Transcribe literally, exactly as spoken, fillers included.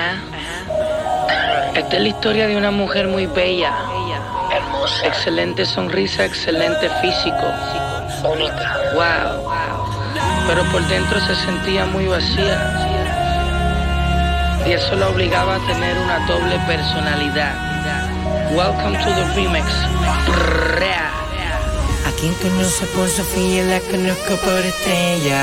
Esta es la historia de una mujer muy bella, Hermosa. excelente sonrisa, excelente físico. Única. Wow. Pero por dentro se sentía muy vacía. Y eso la obligaba a tener una doble personalidad. Welcome to the remix. A quien conoce por Sofía la conozco por Estrella.